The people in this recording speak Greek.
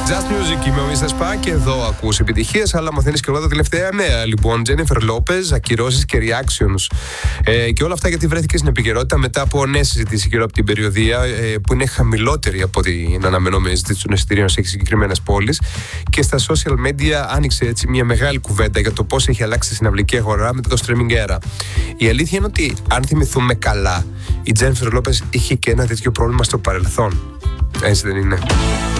Just Music, είμαι ο Mr. Spa και εδώ ακούς επιτυχίες, αλλά μαθαίνεις και όλα τα τελευταία νέα. Λοιπόν, Jennifer Lopez, ακυρώσεις και reactions. Και όλα αυτά γιατί βρέθηκε στην επικαιρότητα μετά από νέες συζητήσεις γύρω από την περιοδία, που είναι χαμηλότερη από την αναμενόμενη ζήτηση των εισιτηρίων σε συγκεκριμένες πόλεις. Και στα social media άνοιξε έτσι μια μεγάλη κουβέντα για το πώς έχει αλλάξει η συναυλική αγορά μετά το streaming era. Η αλήθεια είναι ότι, αν θυμηθούμε καλά, η Jennifer Lopez είχε και ένα τέτοιο πρόβλημα στο παρελθόν. Έτσι δεν είναι?